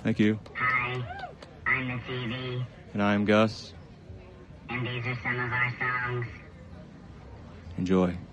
Thank you. Hi, I'm the TV, And I am Gus. and these are some of our songs. Enjoy.